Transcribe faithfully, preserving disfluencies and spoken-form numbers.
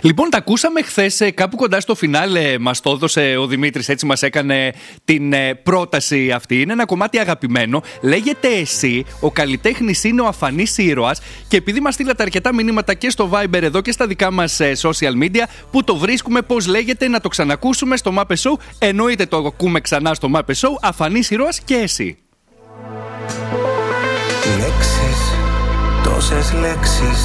Λοιπόν, τα ακούσαμε χθες κάπου κοντά στο φινάλε. Μας το έδωσε ο Δημήτρης, έτσι μας έκανε την πρόταση αυτή. Είναι ένα κομμάτι αγαπημένο. Λέγεται Εσύ. Ο καλλιτέχνης είναι ο αφανής ήρωας. Και επειδή μας στείλατε αρκετά μηνύματα και στο Viber εδώ και στα δικά μας social media, που το βρίσκουμε, πώς λέγεται, να το ξανακούσουμε στο Μάπε Show. Εννοείται το ακούμε ξανά στο Μάπε Show. Αφανής ήρωας και Εσύ. Λέξεις, τόσες λέξεις.